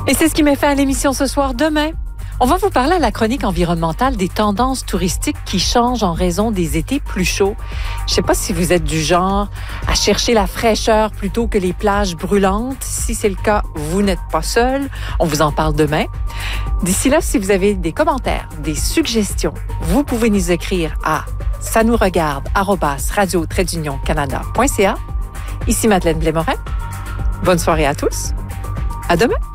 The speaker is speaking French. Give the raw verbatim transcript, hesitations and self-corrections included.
Et c'est ce qui met fin à l'émission ce soir. Demain, on va vous parler à la chronique environnementale des tendances touristiques qui changent en raison des étés plus chauds. Je ne sais pas si vous êtes du genre à chercher la fraîcheur plutôt que les plages brûlantes. Si c'est le cas, vous n'êtes pas seul. On vous en parle demain. D'ici là, si vous avez des commentaires, des suggestions, vous pouvez nous écrire à ça nous regarde arobase radio trait d'union canada point c a. Ici Madeleine Blais-Morin. Bonne soirée à tous. À demain.